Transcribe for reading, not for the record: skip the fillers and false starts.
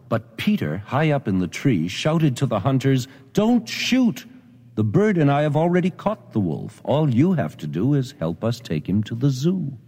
But Peter, high up in the tree, shouted to the hunters, "Don't shoot! The bird and I have already caught the wolf. All you have to do is help us take him to the zoo."